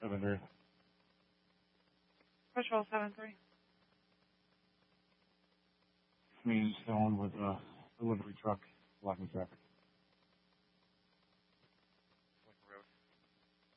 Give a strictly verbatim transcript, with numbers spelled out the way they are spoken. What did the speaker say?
seven three. Patrol seven three. Means someone with a delivery truck blocking traffic.